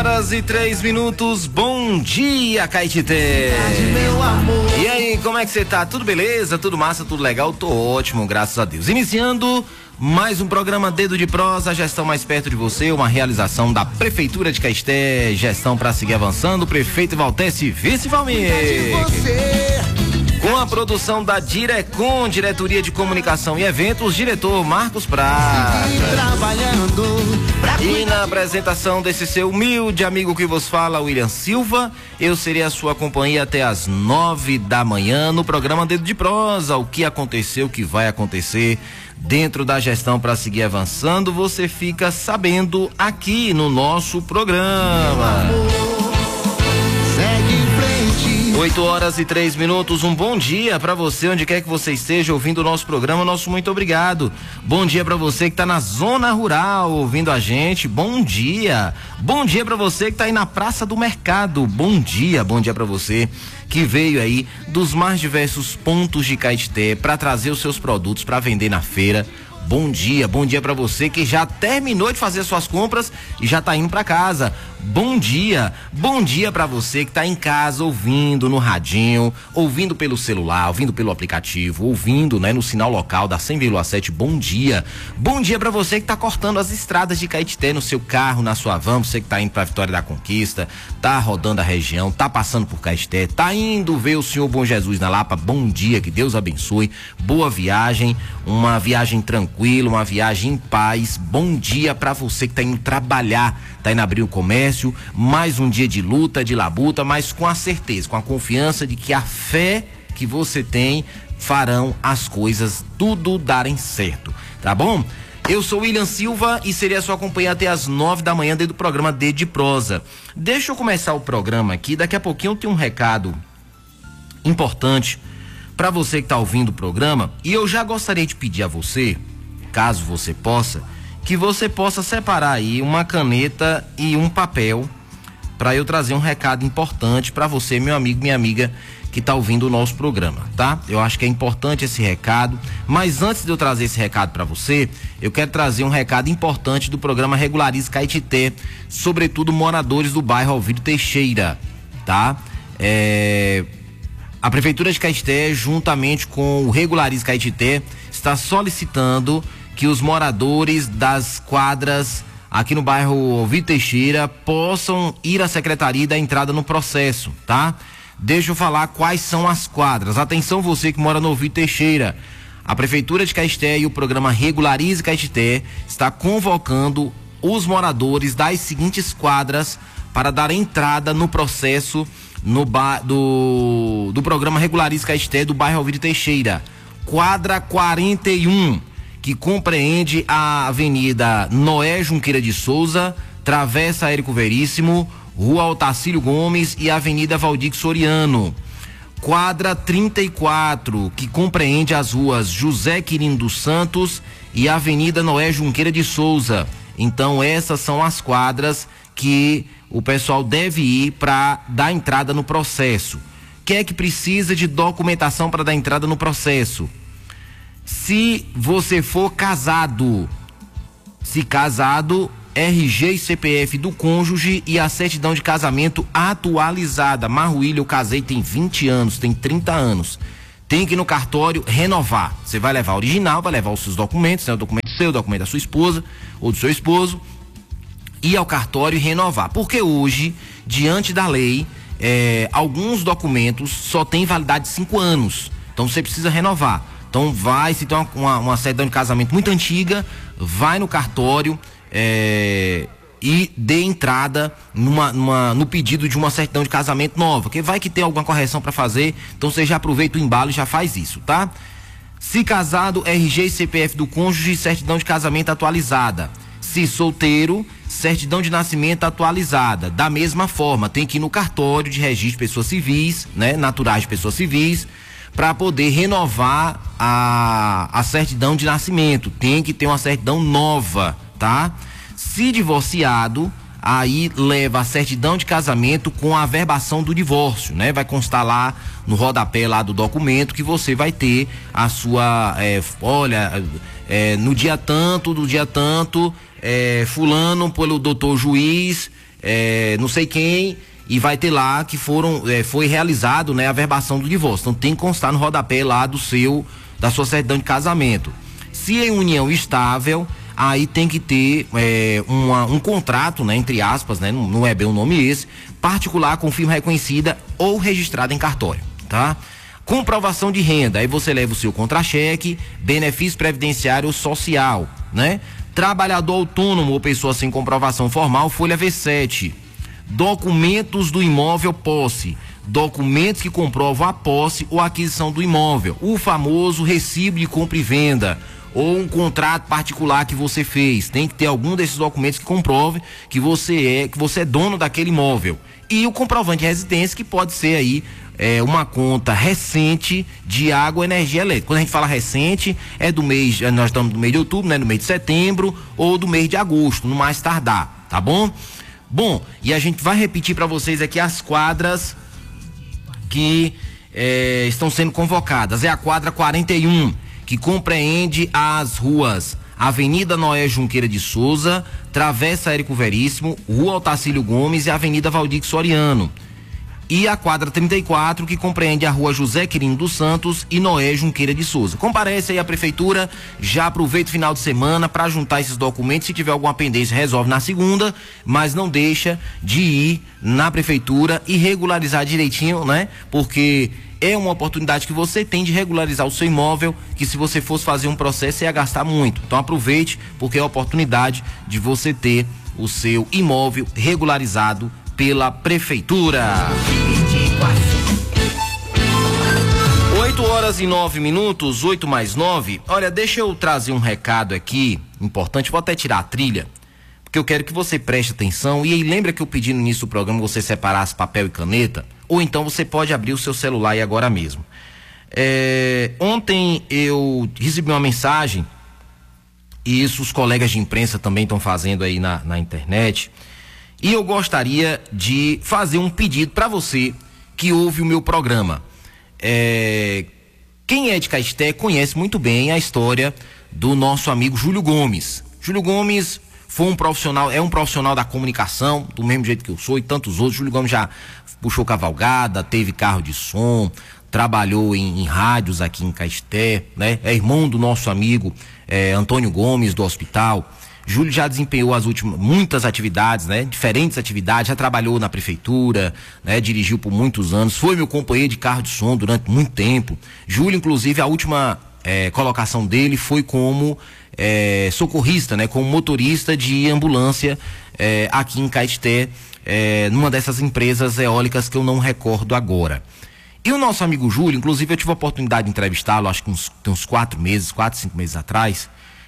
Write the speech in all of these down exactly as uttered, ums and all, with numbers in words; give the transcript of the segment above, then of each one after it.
horas e três minutos. Bom dia, Caetité. E aí, como é que você tá? Tudo beleza? Tudo massa? Tudo legal? Tô ótimo, graças a Deus. Iniciando mais um programa Dedo de Prosa, gestão mais perto de você, uma realização da Prefeitura de Caetité, gestão para seguir avançando, prefeito Valteci, vice Valmir. Com a produção da Direcon, Diretoria de Comunicação e Eventos, diretor Marcos Prata. E na apresentação desse seu humilde amigo que vos fala, William Silva, eu serei a sua companhia até as nove da manhã no programa Dedo de Prosa. O que aconteceu, o que vai acontecer dentro da gestão para seguir avançando, você fica sabendo aqui no nosso programa. oito horas e três minutos, um bom dia para você, onde quer que você esteja ouvindo o nosso programa, nosso muito obrigado. Bom dia para você que tá na zona rural ouvindo a gente, bom dia. Bom dia para você que tá aí na Praça do Mercado, bom dia. Bom dia para você que veio aí dos mais diversos pontos de Caetité para trazer os seus produtos para vender na feira. Bom dia, bom dia para você que já terminou de fazer suas compras e já tá indo para casa. Bom dia, bom dia para você que tá em casa ouvindo no radinho, ouvindo pelo celular, ouvindo pelo aplicativo, ouvindo, né, no sinal local da cem vírgula sete. Bom dia. Bom dia para você que tá cortando as estradas de Caetité no seu carro, na sua van, você que tá indo pra Vitória da Conquista, tá rodando a região, tá passando por Caetité, tá indo ver o Senhor Bom Jesus na Lapa. Bom dia, que Deus abençoe. Boa viagem, uma viagem tranquila, uma viagem em paz. Bom dia para você que tá indo trabalhar, tá indo abrir o comércio. Mais um dia de luta, de labuta, mas com a certeza, com a confiança de que a fé que você tem farão as coisas tudo darem certo, tá bom? Eu sou William Silva e serei a sua companhia até as nove da manhã dentro do programa Dedo de Prosa. Deixa eu começar o programa aqui, daqui a pouquinho eu tenho um recado importante para você que tá ouvindo o programa, e eu já gostaria de pedir a você, caso você possa, que você possa separar aí uma caneta e um papel para eu trazer um recado importante para você, meu amigo, minha amiga, que tá ouvindo o nosso programa, tá? Eu acho que é importante esse recado, mas antes de eu trazer esse recado para você, eu quero trazer um recado importante do programa Regularize Caetité, sobretudo moradores do bairro Alvírio Teixeira, tá? É... A Prefeitura de Caetité, juntamente com o Regularize Caetité, está solicitando que os moradores das quadras aqui no bairro Alvírio Teixeira possam ir à secretaria e dar entrada no processo, tá? Deixa eu falar quais são as quadras. Atenção você que mora no Alvírio Teixeira. A Prefeitura de Caetité e o programa Regularize Caetité está convocando os moradores das seguintes quadras para dar entrada no processo no ba do, do programa Regularize Caetité do bairro Alvírio Teixeira. Quadra quarenta e um, que compreende a Avenida Noé Junqueira de Souza, Travessa Érico Veríssimo, Rua Otacílio Gomes e Avenida Valdir Soriano. Quadra trinta e quatro, que compreende as ruas José Quirino dos Santos e Avenida Noé Junqueira de Souza. Então essas são as quadras que o pessoal deve ir para dar entrada no processo. Quem é que precisa de documentação para dar entrada no processo? Se você for casado, se casado, R G e C P F do cônjuge e a certidão de casamento atualizada. Marruílio, eu casei tem vinte anos, tem trinta anos. Tem que ir no cartório renovar. Você vai levar original, vai levar os seus documentos, né? O documento seu, o documento da sua esposa ou do seu esposo, ir ao cartório e renovar. Porque hoje, diante da lei, é, alguns documentos só têm validade de cinco anos. Então você precisa renovar. Então vai, se tem uma, uma, uma certidão de casamento muito antiga, vai no cartório é, e dê entrada numa, numa, no pedido de uma certidão de casamento nova, que vai que tem alguma correção para fazer, então você já aproveita o embalo e já faz isso, tá? Se casado, R G e C P F do cônjuge, certidão de casamento atualizada. Se solteiro, certidão de nascimento atualizada. Da mesma forma, tem que ir no cartório de registro de pessoas civis, né, naturais de pessoas civis, para poder renovar a, a certidão de nascimento. Tem que ter uma certidão nova, tá? Se divorciado, aí leva a certidão de casamento com a averbação do divórcio, né? Vai constar lá no rodapé lá do documento que você vai ter a sua, é, olha, é, no dia tanto, do dia tanto, é, fulano pelo doutor juiz é, não sei quem, e vai ter lá que foram, é, foi realizado, né, a verbação do divórcio. Então tem que constar no rodapé lá do seu, da sua certidão de casamento. Se em união estável, aí tem que ter é, uma, um contrato, né, entre aspas, né, não, não é bem o nome esse, particular com firma reconhecida ou registrada em cartório, tá? Comprovação de renda, aí você leva o seu contra-cheque, benefício previdenciário social, né? Trabalhador autônomo ou pessoa sem comprovação formal, folha V sete. Documentos do imóvel posse, documentos que comprovam a posse ou aquisição do imóvel, o famoso recibo de compra e venda, ou um contrato particular que você fez. Tem que ter algum desses documentos que comprove que você é, que você é dono daquele imóvel. E o comprovante de residência, que pode ser aí é, uma conta recente de água e energia elétrica. Quando a gente fala recente, é do mês, nós estamos no mês de outubro, né, no mês de setembro ou do mês de agosto, no mais tardar, tá bom? Bom, e a gente vai repetir para vocês aqui as quadras que é, estão sendo convocadas. É a quadra quarenta e um, que compreende as ruas Avenida Noé Junqueira de Souza, Travessa Érico Veríssimo, Rua Otacílio Gomes e Avenida Valdir Soriano. E a quadra trinta e quatro, que compreende a Rua José Quirino dos Santos e Noé Junqueira de Souza. Comparece aí a prefeitura, já aproveita o final de semana para juntar esses documentos. Se tiver alguma pendência, resolve na segunda, mas não deixa de ir na prefeitura e regularizar direitinho, né? Porque é uma oportunidade que você tem de regularizar o seu imóvel, que se você fosse fazer um processo, você ia gastar muito. Então aproveite, porque é a oportunidade de você ter o seu imóvel regularizado pela prefeitura. oito horas e nove minutos, oito mais nove. Olha, deixa eu trazer um recado aqui importante. Vou até tirar a trilha, porque eu quero que você preste atenção. E aí, lembra que eu pedi no início do programa você separasse papel e caneta? Ou então você pode abrir o seu celular aí agora mesmo. É, ontem eu recebi uma mensagem, e isso os colegas de imprensa também estão fazendo aí na, na internet. E eu gostaria de fazer um pedido para você que ouve o meu programa. É, quem é de Caeté conhece muito bem a história do nosso amigo Júlio Gomes. Júlio Gomes foi um profissional, é um profissional da comunicação, do mesmo jeito que eu sou e tantos outros. Júlio Gomes já puxou cavalgada, teve carro de som, trabalhou em, em rádios aqui em Caeté, né? É irmão do nosso amigo é, Antônio Gomes, do hospital. Júlio já desempenhou as últimas, muitas atividades, né? Diferentes atividades, já trabalhou na prefeitura, né? Dirigiu por muitos anos, foi meu companheiro de carro de som durante muito tempo. Júlio, inclusive, a última é, colocação dele foi como é, socorrista, né? Como motorista de ambulância é, aqui em Caeté, é, numa dessas empresas eólicas que eu não recordo agora. E o nosso amigo Júlio, inclusive eu tive a oportunidade de entrevistá-lo, acho que uns, uns quatro meses, quatro, cinco meses atrás.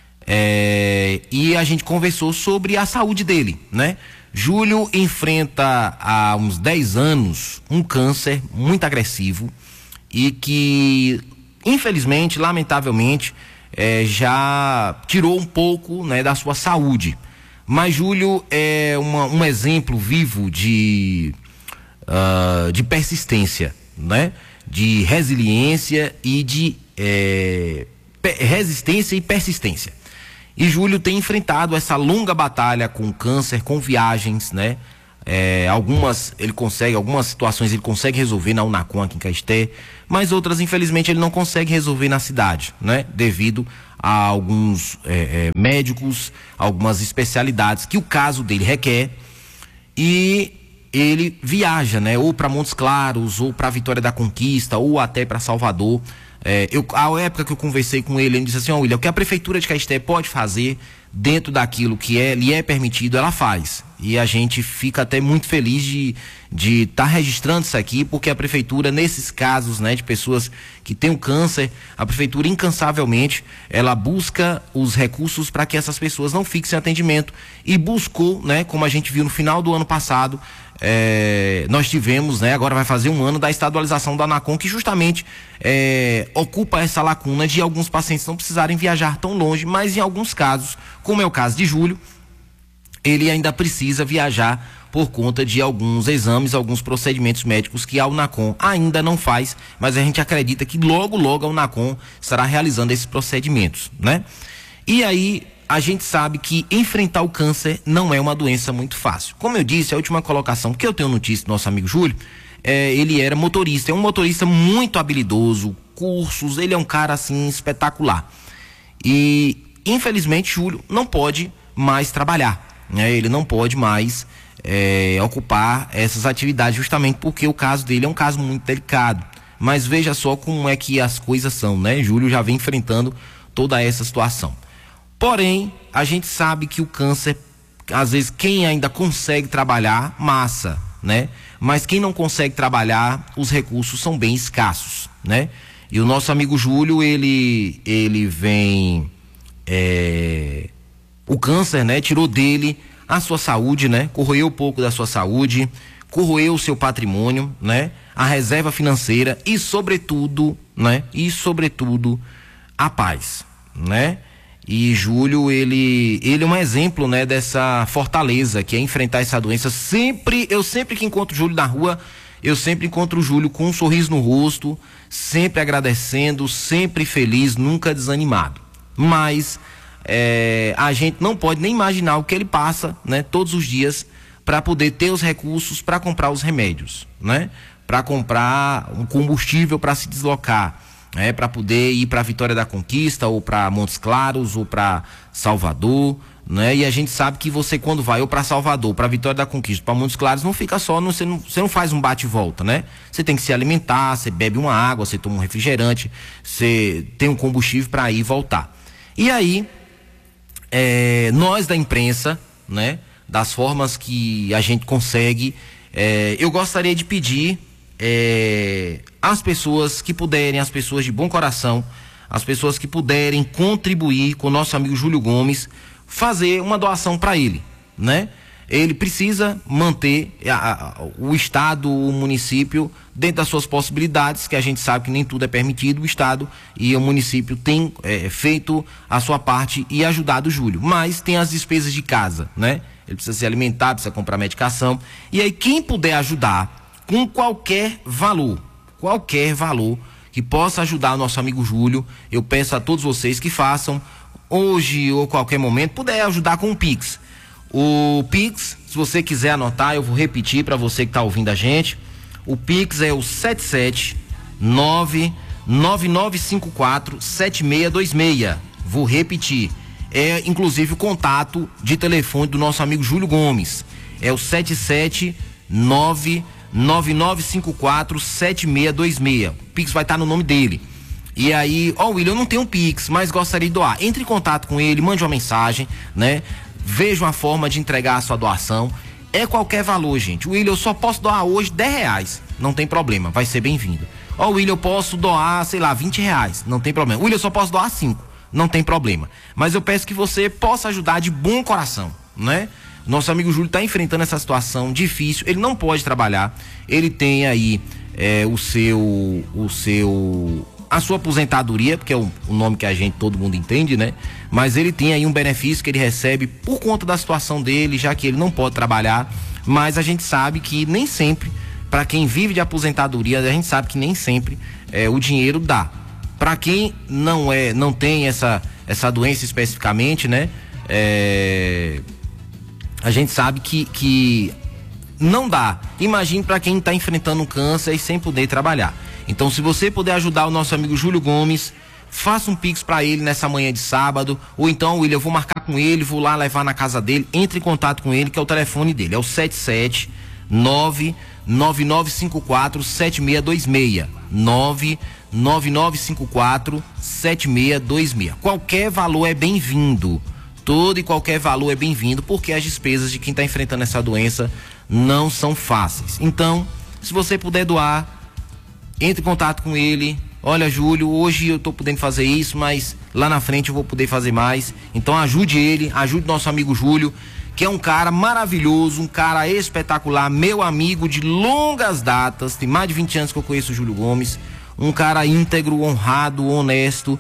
É, e a gente conversou sobre a saúde dele, né? Júlio enfrenta há uns dez anos um câncer muito agressivo e que, infelizmente, lamentavelmente, é, já tirou um pouco, né, da sua saúde. Mas Júlio é uma, um exemplo vivo de, uh, de persistência, né? De resiliência e de é, resistência e persistência. E Júlio tem enfrentado essa longa batalha com câncer, com viagens, né? É, algumas ele consegue, algumas situações ele consegue resolver na Unacom aqui em Caeté, mas outras infelizmente ele não consegue resolver na cidade, né? Devido a alguns é, é, médicos, algumas especialidades que o caso dele requer, e ele viaja, né? Ou para Montes Claros, ou para Vitória da Conquista, ou até para Salvador. É, eu, a época que eu conversei com ele, ele disse assim: ó, William, o que a prefeitura de Caeté pode fazer dentro daquilo que é, lhe é permitido, ela faz. E a gente fica até muito feliz de de estar tá registrando isso aqui, porque a prefeitura, nesses casos, né, de pessoas que têm o câncer, a prefeitura incansavelmente, ela busca os recursos para que essas pessoas não fiquem sem atendimento, e buscou, né, como a gente viu no final do ano passado, é, nós tivemos, né, agora vai fazer um ano da estadualização da Anacom, que justamente é, ocupa essa lacuna de alguns pacientes não precisarem viajar tão longe, mas em alguns casos, como é o caso de Júlio, ele ainda precisa viajar por conta de alguns exames, alguns procedimentos médicos que a Unacom ainda não faz, mas a gente acredita que logo, logo a Unacom estará realizando esses procedimentos, né? E aí, a gente sabe que enfrentar o câncer não é uma doença muito fácil. Como eu disse, a última colocação que eu tenho notícia do nosso amigo Júlio, é, ele era motorista, é um motorista muito habilidoso, cursos, ele é um cara assim espetacular. E infelizmente Júlio não pode mais trabalhar, né? Ele não pode mais é, ocupar essas atividades, justamente porque o caso dele é um caso muito delicado. Mas veja só como é que as coisas são, né? Júlio já vem enfrentando toda essa situação. Porém, a gente sabe que o câncer, às vezes, quem ainda consegue trabalhar, massa, né? Mas quem não consegue trabalhar, os recursos são bem escassos, né? E o nosso amigo Júlio, ele, ele vem... É, o câncer, né? Tirou dele a sua saúde, né? Corroeu um pouco da sua saúde, corroeu o seu patrimônio, né? A reserva financeira e, sobretudo, né? E, sobretudo, a paz, né? E Júlio, ele, ele é um exemplo, né, dessa fortaleza que é enfrentar essa doença. Sempre, eu sempre que encontro o Júlio na rua, eu sempre encontro o Júlio com um sorriso no rosto, sempre agradecendo, sempre feliz, nunca desanimado. Mas é, a gente não pode nem imaginar o que ele passa, né, todos os dias para poder ter os recursos para comprar os remédios, né, para comprar um combustível para se deslocar. É, para poder ir para Vitória da Conquista, ou para Montes Claros, ou para Salvador, né? E a gente sabe que você, quando vai ou para Salvador, para Vitória da Conquista, para Montes Claros, não fica só, não, você, não, você não faz um bate e volta, né? Você tem que se alimentar, você bebe uma água, você toma um refrigerante, você tem um combustível para ir e voltar. E aí, é, nós da imprensa, né? Das formas que a gente consegue, é, eu gostaria de pedir É, as pessoas que puderem, as pessoas de bom coração, as pessoas que puderem contribuir com o nosso amigo Júlio Gomes, fazer uma doação para ele, né? Ele precisa manter a, a, o estado, o município dentro das suas possibilidades, que a gente sabe que nem tudo é permitido. O estado e o município têm é, feito a sua parte e ajudado o Júlio, mas tem as despesas de casa, né? Ele precisa se alimentar, precisa comprar medicação, e aí quem puder ajudar com qualquer valor, qualquer valor que possa ajudar o nosso amigo Júlio, eu peço a todos vocês que façam, hoje ou qualquer momento, puder ajudar com o Pix. O Pix, se você quiser anotar, eu vou repetir para você que está ouvindo a gente. O Pix é o sete sete nove nove nove cinco quatro sete seis dois seis. Vou repetir. É inclusive o contato de telefone do nosso amigo Júlio Gomes. É o sete sete nove nove nove cinco quatro sete seis dois seis. O Pix vai estar no nome dele. E aí, ó, oh, William, eu não tenho um Pix, mas gostaria de doar. Entre em contato com ele, mande uma mensagem, né? Veja uma forma de entregar a sua doação. É qualquer valor, gente. William, eu só posso doar hoje dez reais. Não tem problema, vai ser bem-vindo. Ó, oh, William, eu posso doar, sei lá, vinte reais. Não tem problema. William, eu só posso doar cinco. Não tem problema. Mas eu peço que você possa ajudar de bom coração, né? Nosso amigo Júlio está enfrentando essa situação difícil, ele não pode trabalhar, ele tem aí é, o seu, o seu, a sua aposentadoria, porque é o, o nome que a gente, todo mundo entende, né? Mas ele tem aí um benefício que ele recebe por conta da situação dele, já que ele não pode trabalhar, mas a gente sabe que nem sempre, para quem vive de aposentadoria, a gente sabe que nem sempre é, o dinheiro dá. Para quem não é, não tem essa, essa doença especificamente, né? É... A gente sabe que, que não dá. Imagine para quem está enfrentando um câncer e sem poder trabalhar. Então, se você puder ajudar o nosso amigo Júlio Gomes, faça um Pix para ele nessa manhã de sábado. Ou então, William, eu vou marcar com ele, vou lá levar na casa dele. Entre em contato com ele, que é o telefone dele. É o sete sete nove nove nove cinco quatro sete seis dois seis. nove nove nove cinco quatro sete seis dois seis. Qualquer valor é bem-vindo. Todo e qualquer valor é bem-vindo, porque as despesas de quem está enfrentando essa doença não são fáceis. Então, se você puder doar, entre em contato com ele. Olha, Júlio, hoje eu estou podendo fazer isso, mas lá na frente eu vou poder fazer mais. Então ajude ele, ajude nosso amigo Júlio, que é um cara maravilhoso, um cara espetacular, meu amigo de longas datas, tem mais de vinte anos que eu conheço o Júlio Gomes, um cara íntegro, honrado, honesto,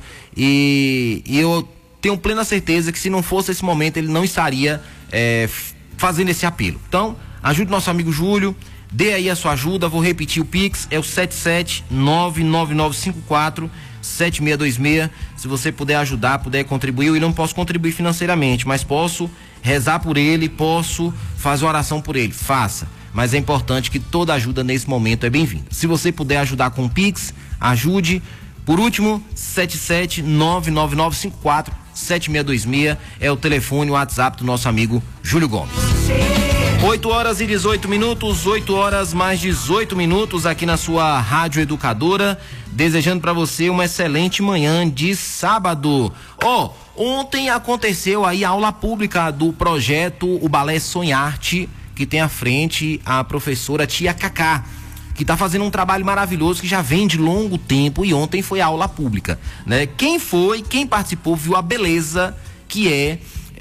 e, e eu tenho plena certeza que se não fosse esse momento ele não estaria é, fazendo esse apelo. Então, Ajude nosso amigo Júlio, dê aí a sua ajuda, vou repetir o Pix, é o sete sete nove nove nove cinco quatro sete seis dois seis. Se você puder ajudar, puder contribuir, eu não posso contribuir financeiramente, mas posso rezar por ele, posso fazer uma oração por ele, faça. Mas é importante que toda ajuda nesse momento é bem-vinda. Se você puder ajudar com o Pix, ajude. Por último, sete sete nove nove nove cinco quatro sete seis dois seis é o telefone, o WhatsApp do nosso amigo Júlio Gomes. oito horas e dezoito minutos, oito horas mais dezoito minutos aqui na sua Rádio Educadora, desejando para você uma excelente manhã de sábado. Ó, oh, ontem aconteceu aí a aula pública do projeto O Balé Sonharte, que tem à frente a professora Tia Cacá, que está fazendo um trabalho maravilhoso que já vem de longo tempo, e ontem foi a aula pública, né? Quem foi, quem participou viu a beleza que é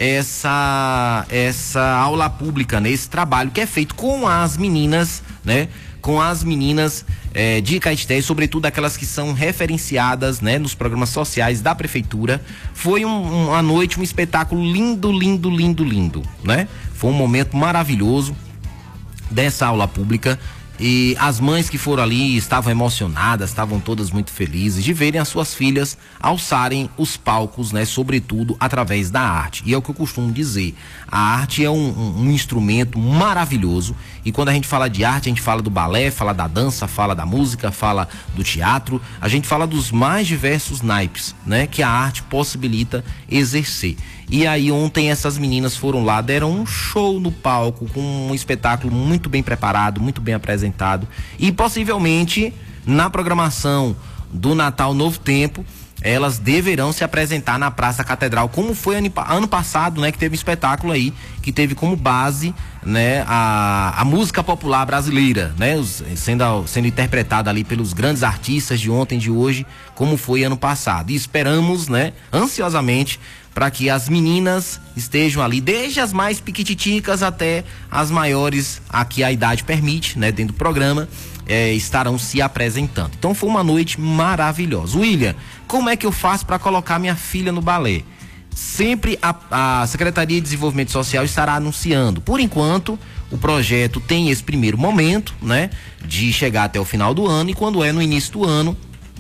essa essa aula pública, né? Esse trabalho que é feito com as meninas, né? Com as meninas eh, de Caeté, e sobretudo aquelas que são referenciadas, né? Nos programas sociais da prefeitura. Foi um, uma noite, um espetáculo lindo, lindo, lindo, lindo, né? Foi um momento maravilhoso dessa aula pública. E as mães que foram ali estavam emocionadas, estavam todas muito felizes de verem as suas filhas alçarem os palcos, né? Sobretudo através da arte. E é o que eu costumo dizer, a arte é um, um, um instrumento maravilhoso, e quando a gente fala de arte, a gente fala do balé, fala da dança, fala da música, fala do teatro, a gente fala dos mais diversos naipes, né? Que a arte possibilita exercer. E aí ontem essas meninas foram lá, deram um show no palco, com um espetáculo muito bem preparado, muito bem apresentado, e possivelmente na programação do Natal Novo Tempo elas deverão se apresentar na Praça Catedral, como foi ano, ano passado, né, que teve um espetáculo aí que teve como base, né, a, a música popular brasileira, né, os, sendo, sendo interpretada ali pelos grandes artistas de ontem e de hoje, como foi ano passado. E esperamos, né, ansiosamente, para que as meninas estejam ali, desde as mais piquititicas até as maiores, a que a idade permite, né, dentro do programa, é, estarão se apresentando. Então foi uma noite maravilhosa. William, como é que eu faço para colocar minha filha no balé? Sempre a, a Secretaria de Desenvolvimento Social estará anunciando. Por enquanto, o projeto tem esse primeiro momento, né, de chegar até o final do ano, e quando é no início do ano,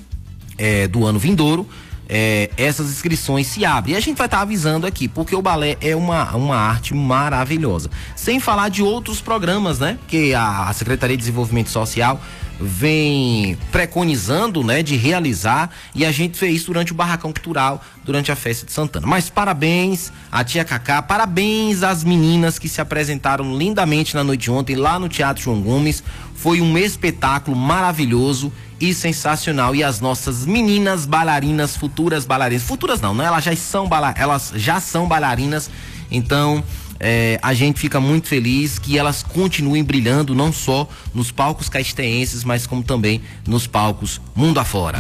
é, do ano vindouro, É, essas inscrições se abrem. E a gente vai estar tá avisando aqui, porque o balé é uma, uma arte maravilhosa. Sem falar de outros programas, né? Que a, a Secretaria de Desenvolvimento Social vem preconizando, né? De realizar, e a gente fez isso durante o Barracão Cultural, durante a festa de Santana. Mas parabéns à Tia Cacá, parabéns às meninas que se apresentaram lindamente na noite de ontem, lá no Teatro João Gomes. Foi um espetáculo maravilhoso e sensacional, e as nossas meninas bailarinas, futuras bailarinas, futuras não, né? Elas já são, baila, elas já são bailarinas, então é, a gente fica muito feliz que elas continuem brilhando, não só nos palcos caetenses, mas como também nos palcos mundo afora.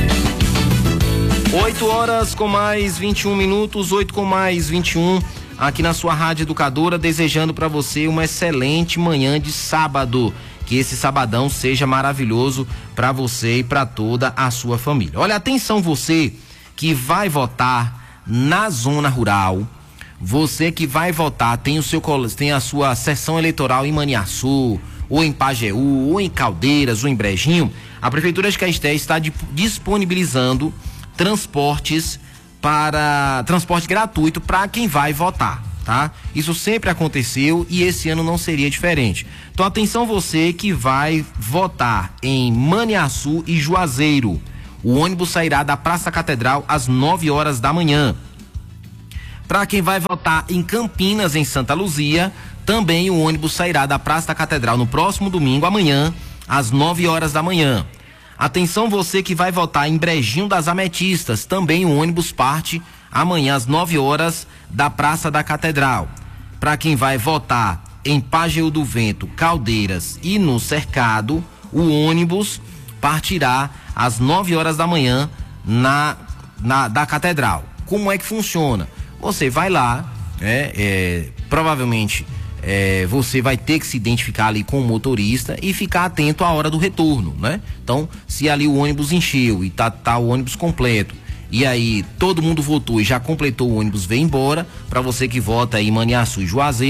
oito horas com mais vinte e um minutos, oito com mais vinte e um, aqui na sua Rádio Educadora, desejando para você uma excelente manhã de sábado. Que esse sabadão seja maravilhoso para você e para toda a sua família. Olha, atenção, você que vai votar na zona rural, você que vai votar, tem o seu tem a sua sessão eleitoral em Maniaçu, ou em Pajeú, ou em Caldeiras, ou em Brejinho, a Prefeitura de Caeté está disponibilizando transportes para transporte gratuito para quem vai votar. Tá? Isso sempre aconteceu e esse ano não seria diferente. Então atenção, você que vai votar em Maniaçu e Juazeiro. O ônibus sairá da Praça Catedral às nove horas da manhã. Para quem vai votar em Campinas, em Santa Luzia, também o ônibus sairá da Praça da Catedral no próximo domingo, amanhã, às nove horas da manhã. Atenção, você que vai votar em Brejinho das Ametistas, também o ônibus parte amanhã às nove horas da Praça da Catedral. Para quem vai votar em Pajeú do Vento, Caldeiras e no Cercado, o ônibus partirá às nove horas da manhã na, na da Catedral. Como é que funciona? Você vai lá, é, é, provavelmente é, você vai ter que se identificar ali com o motorista e ficar atento à hora do retorno, né? Então, se ali o ônibus encheu e tá, tá o ônibus completo, e aí todo mundo votou e já completou o ônibus, vem embora. Para você que vota em Maniaçu e Juazeiro,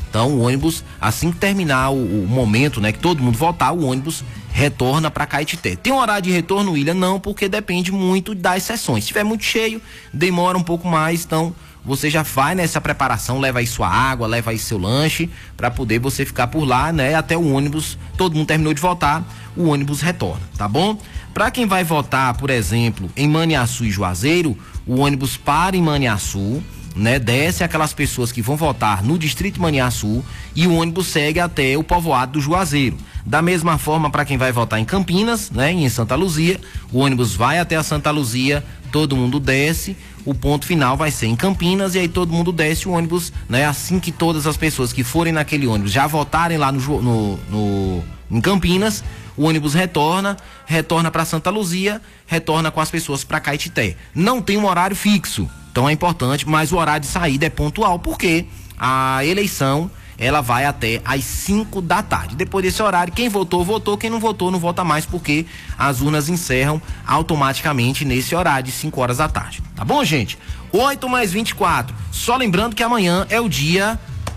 Então o ônibus, assim que terminar o, o momento, né, que todo mundo votar, o ônibus retorna para Caetité. Tem um horário de retorno, William? Não, porque depende muito das sessões. Se estiver muito cheio, demora um pouco mais, então você já vai nessa preparação, leva aí sua água, leva aí seu lanche, para poder você ficar por lá, né, até o ônibus, todo mundo terminou de votar, o ônibus retorna, tá bom? Para quem vai votar, por exemplo, em Maniaçu e Juazeiro, o ônibus para em Maniaçu, né, desce aquelas pessoas que vão votar no distrito de Maniaçu e o ônibus segue até o povoado do Juazeiro. Da mesma forma, para quem vai votar em Campinas, né, em Santa Luzia, o ônibus vai até a Santa Luzia, todo mundo desce, o ponto final vai ser em Campinas e aí todo mundo desce o ônibus, né, assim que todas as pessoas que forem naquele ônibus já votarem lá no, no, no em Campinas, o ônibus retorna, retorna para Santa Luzia, retorna com as pessoas para Caetité. Não tem um horário fixo, então é importante, mas o horário de saída é pontual, porque a eleição, ela vai até às cinco da tarde. Depois desse horário, quem votou, votou, quem não votou, não vota mais, porque as urnas encerram automaticamente nesse horário de cinco horas da tarde. Tá bom, gente? oito mais vinte e quatro. Só lembrando que amanhã é o dia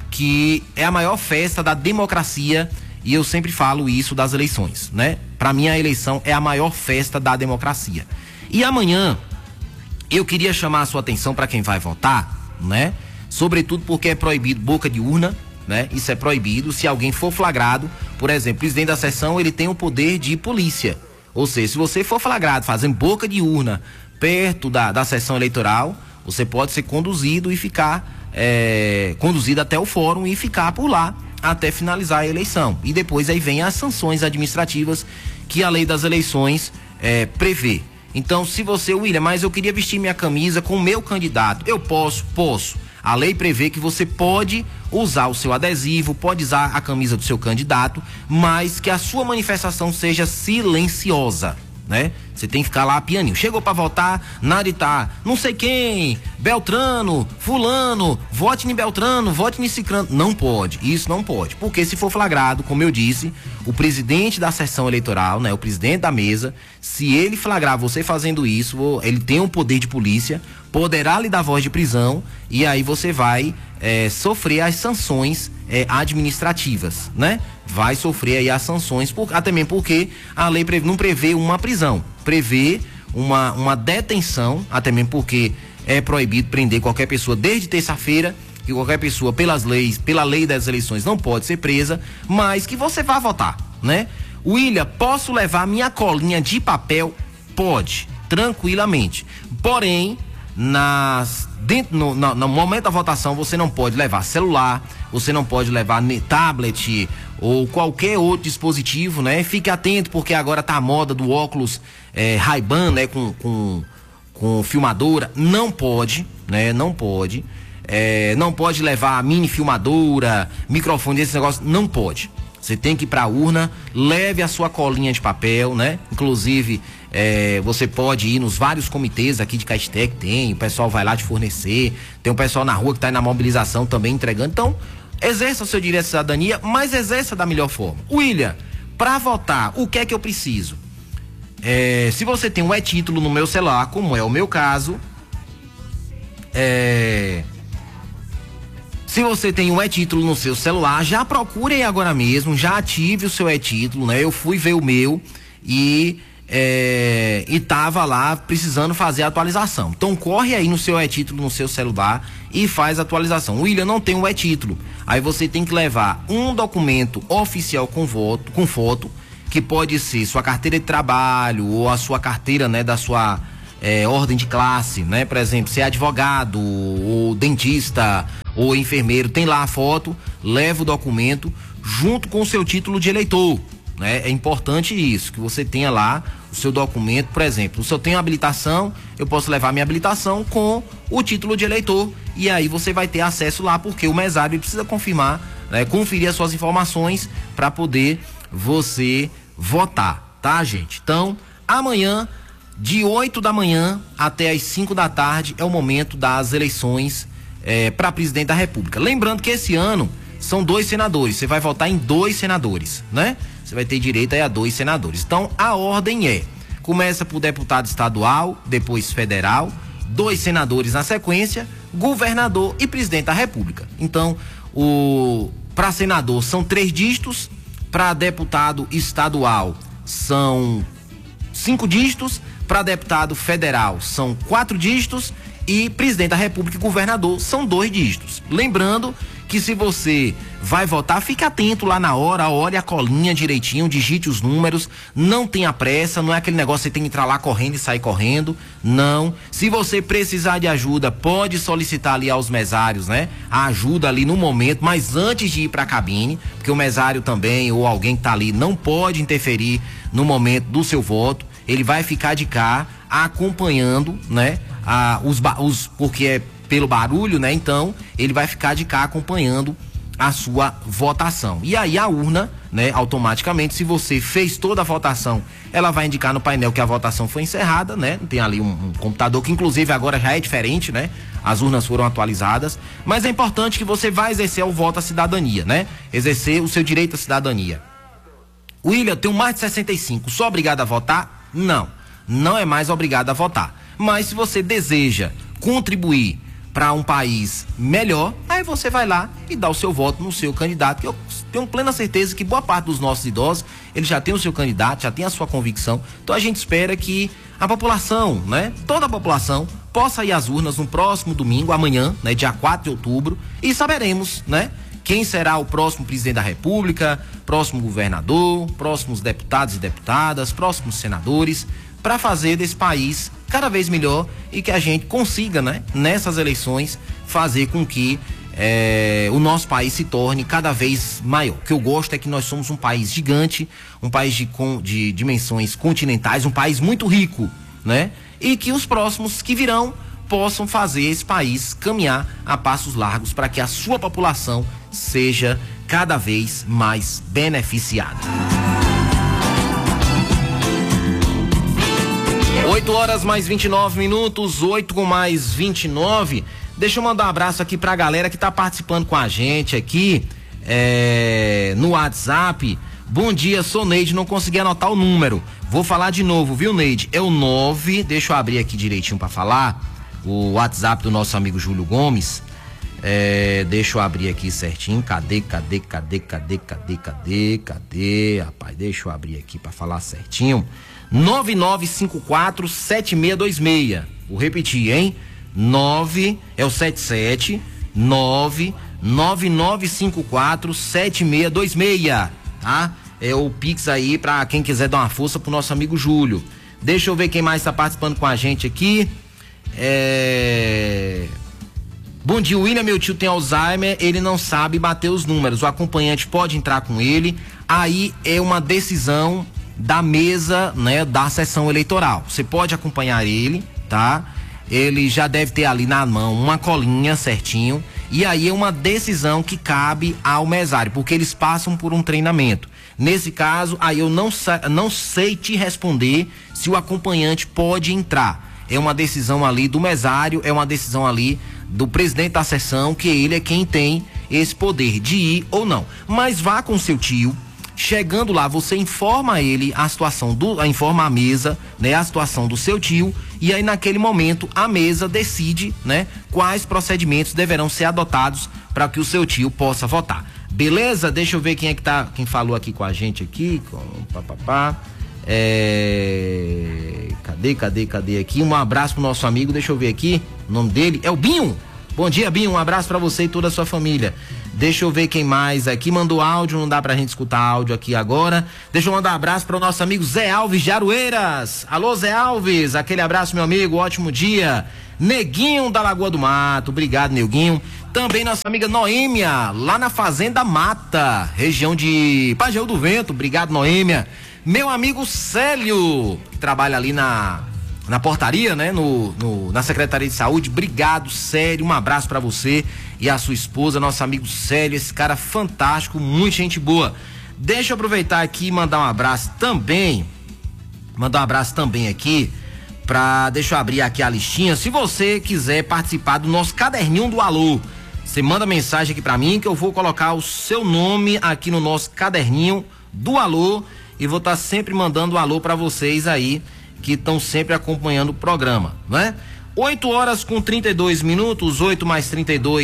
que é a maior festa da democracia. E eu sempre falo isso das eleições, né? Para mim a eleição é a maior festa da democracia. E amanhã eu queria chamar a sua atenção para quem vai votar, né? Sobretudo porque é proibido boca de urna, né? Isso é proibido. Se alguém for flagrado, por exemplo, o presidente da sessão, ele tem o poder de polícia. Ou seja, se você for flagrado fazendo boca de urna perto da, da sessão eleitoral, você pode ser conduzido e ficar é, conduzido até o fórum e ficar por lá até finalizar a eleição. E depois aí vem as sanções administrativas que a lei das eleições é, prevê. Então, se você, William, mas eu queria vestir minha camisa com o meu candidato, eu posso? Posso. A lei prevê que você pode usar o seu adesivo, pode usar a camisa do seu candidato, mas que a sua manifestação seja silenciosa, né? Você tem que ficar lá pianinho. Chegou pra votar, nada de tá, não sei quem, Beltrano, fulano, vote em Beltrano, vote em Cicrano. Não pode, isso não pode. Porque se for flagrado, como eu disse, o presidente da sessão eleitoral, né, o presidente da mesa, se ele flagrar você fazendo isso, ele tem um poder de polícia, poderá lhe dar voz de prisão e aí você vai é, sofrer as sanções é, administrativas, né? Vai sofrer aí as sanções, por, até mesmo porque a lei prevê, não prevê uma prisão, prevê uma, uma detenção, até mesmo porque é proibido prender qualquer pessoa desde terça-feira, que qualquer pessoa pelas leis, pela lei das eleições não pode ser presa, mas que você vá votar, né? William, posso levar minha colinha de papel? Pode, tranquilamente. Porém, nas, dentro, no, no, no momento da votação você não pode levar celular, você não pode levar tablet ou qualquer outro dispositivo, né? Fique atento porque agora tá a moda do óculos é, Ray-Ban, né? Com, com, com filmadora, não pode, né? Não pode, é, não pode levar mini filmadora, microfone, esse negócio, não pode. Você tem que ir pra urna, leve a sua colinha de papel, né? Inclusive, é, você pode ir nos vários comitês aqui de Caetité que tem, o pessoal vai lá te fornecer, tem um pessoal na rua que tá aí na mobilização também entregando. Então, exerça o seu direito de cidadania, mas exerça da melhor forma. William, pra votar, o que é que eu preciso? É, se você tem um e-título no meu celular, como é o meu caso, é... Se você tem um e-título no seu celular, já procure aí agora mesmo, já ative o seu e-título, né? Eu fui ver o meu e é, e tava lá precisando fazer a atualização. Então corre aí no seu e-título no seu celular e faz a atualização. William, não tem um e-título. Aí você tem que levar um documento oficial com voto, com foto, que pode ser sua carteira de trabalho ou a sua carteira, né, da sua é, ordem de classe, né? Por exemplo, se é advogado ou dentista ou enfermeiro, tem lá a foto, leva o documento junto com o seu título de eleitor, né? É importante isso, que você tenha lá o seu documento. Por exemplo, se eu tenho habilitação, eu posso levar minha habilitação com o título de eleitor e aí você vai ter acesso lá, porque o mesário precisa confirmar, né? Conferir as suas informações para poder você votar, tá, gente? Então, amanhã, de oito da manhã até as cinco da tarde, é o momento das eleições É, para presidente da República. Lembrando que esse ano são dois senadores, você vai votar em dois senadores, né? Você vai ter direito aí a dois senadores. Então a ordem é: começa por deputado estadual, depois federal, dois senadores na sequência, governador e presidente da República. Então o, para senador são três dígitos, para deputado estadual são cinco dígitos, para deputado federal são quatro dígitos e presidente da República e governador são dois dígitos. Lembrando que se você vai votar, fique atento lá na hora, olhe a colinha direitinho, digite os números, não tenha pressa, não é aquele negócio que você tem que entrar lá correndo e sair correndo, não. Se você precisar de ajuda, pode solicitar ali aos mesários, né? A ajuda ali no momento, mas antes de ir para a cabine, porque o mesário também ou alguém que tá ali não pode interferir no momento do seu voto, ele vai ficar de cá acompanhando, né? A, os, os, porque é pelo barulho, né? Então, ele vai ficar de cá acompanhando a sua votação. E aí a urna, né, automaticamente, se você fez toda a votação, ela vai indicar no painel que a votação foi encerrada, né? Tem ali um, um computador que inclusive agora já é diferente, né? As urnas foram atualizadas, mas é importante que você vá exercer o voto à cidadania, né? Exercer o seu direito à cidadania. William, tenho mais de sessenta e cinco, sou obrigado a votar? Não, não é mais obrigado a votar. Mas se você deseja contribuir para um país melhor, aí você vai lá e dá o seu voto no seu candidato, que eu tenho plena certeza que boa parte dos nossos idosos, ele já tem o seu candidato, já tem a sua convicção. Então a gente espera que a população, né, toda a população possa ir às urnas no próximo domingo, amanhã, né, dia quatro de outubro, e saberemos, né, quem será o próximo presidente da República, próximo governador, próximos deputados e deputadas, próximos senadores, para fazer desse país cada vez melhor e que a gente consiga, né, nessas eleições, fazer com que é, o nosso país se torne cada vez maior. O que eu gosto é que nós somos um país gigante, um país de, de dimensões continentais, um país muito rico, né? E que os próximos que virão possam fazer esse país caminhar a passos largos para que a sua população seja cada vez mais beneficiada. oito horas mais vinte e nove minutos, oito com mais vinte e nove. Deixa eu mandar um abraço aqui pra galera que tá participando com a gente aqui é, no WhatsApp. Bom dia, sou Neide, não consegui anotar o número. Vou falar de novo, viu, Neide? É o nove, deixa eu abrir aqui direitinho pra falar. O WhatsApp do nosso amigo Júlio Gomes. É, deixa eu abrir aqui certinho. Cadê, cadê, cadê, cadê, cadê, cadê, cadê? Rapaz, deixa eu abrir aqui pra falar certinho. nove nove cinco quatro sete seis dois seis. Vou repetir, hein? nove é o sete sete nove nove nove cinco quatro sete seis dois seis, tá? É o Pix aí pra quem quiser dar uma força pro nosso amigo Júlio. Deixa eu ver quem mais tá participando com a gente aqui. É... Bom dia, William, meu tio tem Alzheimer, ele não sabe bater os números, o acompanhante pode entrar com ele, aí é uma decisão da mesa, né, da sessão eleitoral. Você pode acompanhar ele, tá? Ele já deve ter ali na mão uma colinha certinho, e aí é uma decisão que cabe ao mesário, porque eles passam por um treinamento. Nesse caso, aí eu não, não sei te responder se o acompanhante pode entrar. É uma decisão ali do mesário, é uma decisão ali do presidente da sessão, que ele é quem tem esse poder de ir ou não. Mas vá com seu tio. Chegando lá, você informa ele a situação do, informa a mesa, né, a situação do seu tio, e aí naquele momento a mesa decide, né, quais procedimentos deverão ser adotados para que o seu tio possa votar. Beleza? Deixa eu ver quem é que tá, quem falou aqui com a gente aqui, com papapá. É... Cadê, cadê, cadê aqui? Um abraço pro nosso amigo, deixa eu ver aqui, o nome dele é o Binho. Bom dia, Binho, um abraço pra você e toda a sua família. Deixa eu ver quem mais aqui mandou áudio, não dá pra gente escutar áudio aqui agora. Deixa eu mandar um abraço para o nosso amigo Zé Alves de Aroeiras. Alô, Zé Alves, aquele abraço, meu amigo, ótimo dia. Neguinho da Lagoa do Mato, obrigado, Neguinho. Também nossa amiga Noêmia, lá na Fazenda Mata, região de Pajeú do Vento, obrigado, Noêmia. Meu amigo Célio, que trabalha ali na, na portaria, né? No, no, na Secretaria de Saúde. Obrigado, Célio. Um abraço pra você e a sua esposa, nosso amigo Célio, esse cara fantástico, muita gente boa. Deixa eu aproveitar aqui e mandar um abraço também. Mandar um abraço também aqui pra. Deixa eu abrir aqui a listinha. Se você quiser participar do nosso caderninho do Alô, você manda mensagem aqui pra mim que eu vou colocar o seu nome aqui no nosso caderninho do Alô. E vou estar sempre mandando um alô para vocês aí que estão sempre acompanhando o programa, né? oito horas com trinta e dois minutos, oito mais trinta e dois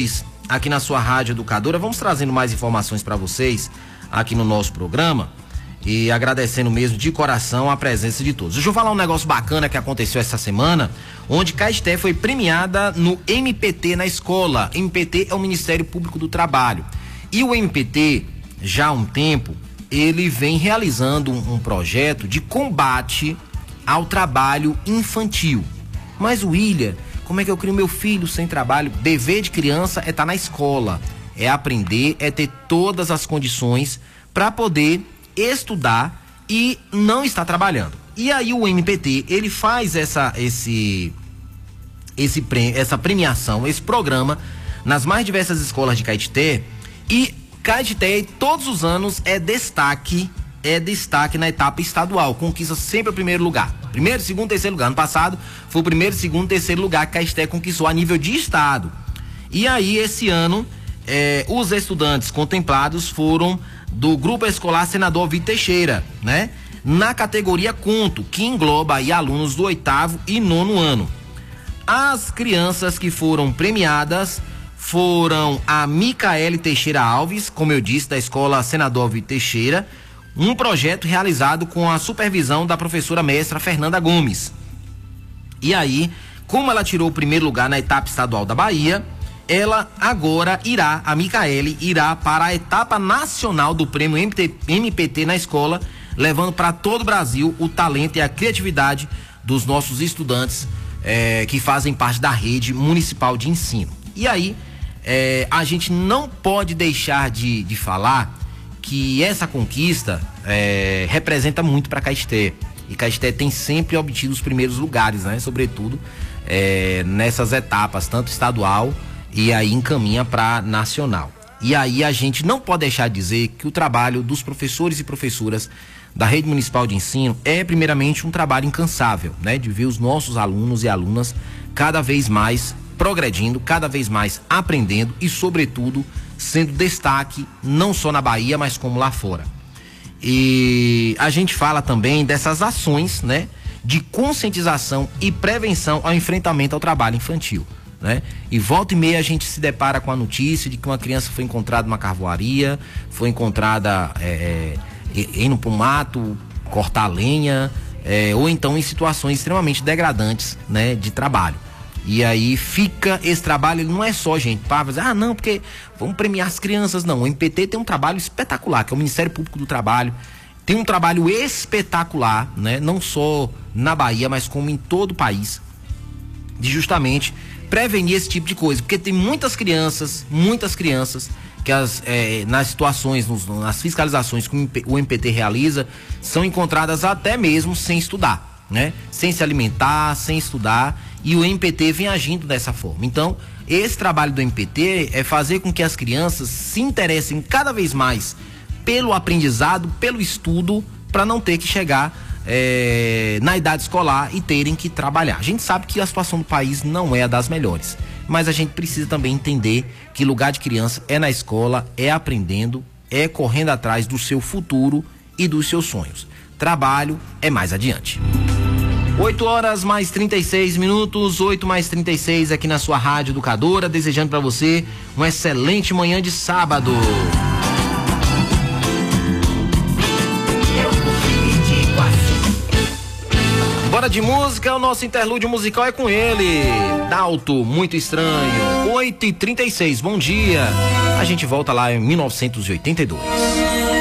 aqui na sua Rádio Educadora. Vamos trazendo mais informações para vocês aqui no nosso programa e agradecendo mesmo de coração a presença de todos. Deixa eu falar um negócio bacana que aconteceu essa semana, onde Caeté foi premiada no M P T na escola. M P T é o Ministério Público do Trabalho. E o M P T, já há um tempo, ele vem realizando um, um projeto de combate ao trabalho infantil. Mas, William, como é que eu crio meu filho sem trabalho? Dever de criança é estar na escola, é aprender, é ter todas as condições para poder estudar e não estar trabalhando. E aí o M P T, ele faz essa, esse, esse, essa premiação, esse programa nas mais diversas escolas de Caeté, e Caeté todos os anos é destaque, é destaque na etapa estadual, conquista sempre o primeiro lugar. Primeiro, segundo, terceiro lugar. Ano passado foi o primeiro, segundo, terceiro lugar que Caeté conquistou a nível de estado. E aí esse ano eh, os estudantes contemplados foram do Grupo Escolar Senador Ovidio Teixeira, né? Na categoria conto, que engloba aí alunos do oitavo e nono ano. As crianças que foram premiadas foram a Micaele Teixeira Alves, como eu disse, da Escola Senador Ovidio Teixeira, um projeto realizado com a supervisão da professora mestra Fernanda Gomes. E aí, como ela tirou o primeiro lugar na etapa estadual da Bahia, ela agora irá, a Micaele irá para a etapa nacional do prêmio M P T na escola, levando para todo o Brasil o talento e a criatividade dos nossos estudantes eh, que fazem parte da rede municipal de ensino. E aí, eh, a gente não pode deixar de, de falar que essa conquista eh, representa muito para Caeté. E Caeté tem sempre obtido os primeiros lugares, né? Sobretudo eh, nessas etapas, tanto estadual e aí encaminha para nacional. E aí a gente não pode deixar de dizer que o trabalho dos professores e professoras da rede municipal de ensino é primeiramente um trabalho incansável, né? De ver os nossos alunos e alunas cada vez mais progredindo, cada vez mais aprendendo e, sobretudo, sendo destaque não só na Bahia, mas como lá fora. E a gente fala também dessas ações, né, de conscientização e prevenção ao enfrentamento ao trabalho infantil, né? E volta e meia a gente se depara com a notícia de que uma criança foi encontrada numa carvoaria, foi encontrada é, indo para o mato, cortar lenha, é, ou então em situações extremamente degradantes, né, de trabalho. E aí fica esse trabalho, ele não é só, gente, para dizer, ah, não, porque vamos premiar as crianças, não. O M P T tem um trabalho espetacular, que é o Ministério Público do Trabalho, tem um trabalho espetacular, né, não só na Bahia, mas como em todo o país, de justamente prevenir esse tipo de coisa, porque tem muitas crianças, muitas crianças que as, é, nas situações, nos, nas fiscalizações que o M P T realiza, são encontradas até mesmo sem estudar, né, sem se alimentar, sem estudar. E o M P T vem agindo dessa forma. Então, esse trabalho do M P T é fazer com que as crianças se interessem cada vez mais pelo aprendizado, pelo estudo, para não ter que chegar é, na idade escolar e terem que trabalhar. A gente sabe que a situação do país não é a das melhores, mas a gente precisa também entender que lugar de criança é na escola, é aprendendo, é correndo atrás do seu futuro e dos seus sonhos. Trabalho é mais adiante. oito horas mais trinta e seis minutos, oito mais trinta e seis aqui na sua Rádio Educadora, desejando para você uma excelente manhã de sábado. Bora de música, o nosso interlúdio musical é com ele, Dalto, Muito Estranho, oito e trinta e seis, bom dia. A gente volta lá em mil novecentos e oitenta e dois.